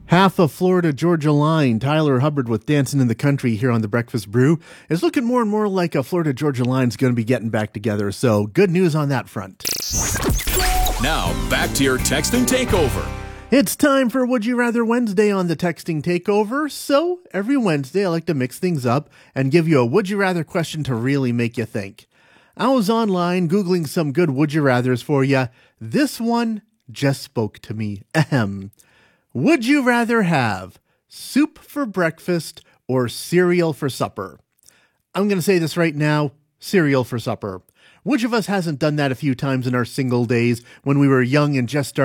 Half of Florida Georgia Line, Tyler Hubbard with Dancing in the Country here on the Breakfast Brew, is looking more and more like a Florida Georgia Line's going to be getting back together. So good news on that front. Now back to your Texting Takeover. It's time for Would You Rather Wednesday on the Texting Takeover. So every Wednesday I like to mix things up and give you a Would You Rather question to really make you think. I was online Googling some good Would You Rathers for you. This one just spoke to me. Ahem. Would you rather have soup for breakfast or cereal for supper? I'm going to say this right now, cereal for supper. Which of us hasn't done that a few times in our single days when we were young and just started